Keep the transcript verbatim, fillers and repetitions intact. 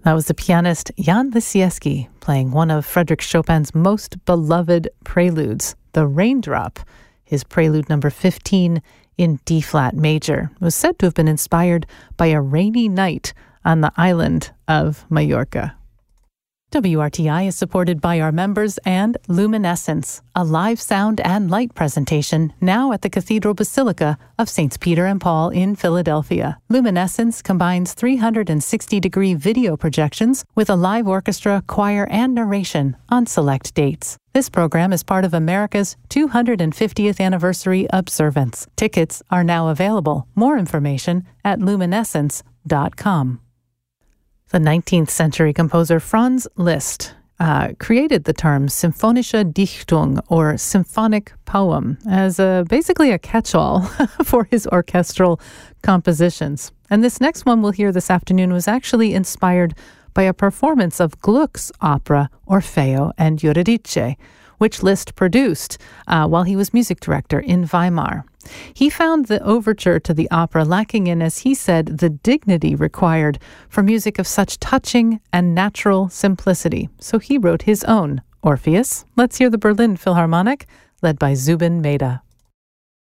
That was the pianist Jan Lisiecki playing one of Frédéric Chopin's most beloved preludes, the Raindrop, his prelude number fifteen in D-flat major. It was said to have been inspired by a rainy night on the island of Majorca. W R T I is supported by our members and Luminescence, a live sound and light presentation now at the Cathedral Basilica of Saints Peter and Paul in Philadelphia. Luminescence combines three hundred sixty degree video projections with a live orchestra, choir, and narration on select dates. This program is part of America's two hundred fiftieth anniversary observance. Tickets are now available. More information at luminescence dot com. The nineteenth century composer Franz Liszt uh, created the term Symphonische Dichtung, or symphonic poem, as a, basically a catch-all for his orchestral compositions. And this next one we'll hear this afternoon was actually inspired by a performance of Gluck's opera Orfeo and Eurydice, which Liszt produced uh, while he was music director in Weimar. He found the overture to the opera lacking in, as he said, the dignity required for music of such touching and natural simplicity. So he wrote his own Orpheus. Let's hear the Berlin Philharmonic, led by Zubin Mehta.